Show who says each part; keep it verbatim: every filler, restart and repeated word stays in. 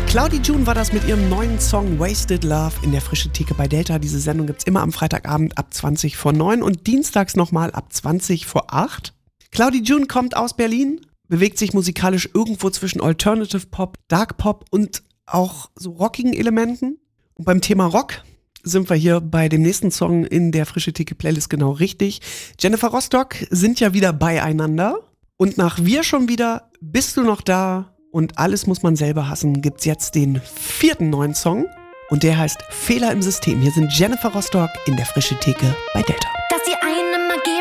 Speaker 1: Cloudy June war das mit ihrem neuen Song Wasted Love in der Frische Theke bei Delta. Diese Sendung gibt's immer am Freitagabend ab zwanzig vor neun und dienstags nochmal ab zwanzig vor acht. Cloudy June kommt aus Berlin, bewegt sich musikalisch irgendwo zwischen Alternative Pop, Dark Pop und auch so rockigen Elementen. Und beim Thema Rock sind wir hier bei dem nächsten Song in der Frische Theke Playlist genau richtig. Jennifer Rostock sind ja wieder beieinander und nach Wir schon wieder, Bist du noch da? Und Alles muss man selber hassen, gibt's jetzt den vierten neuen Song und der heißt Fehler im System. Hier sind Jennifer Rostock in der Frische Theke bei Delta.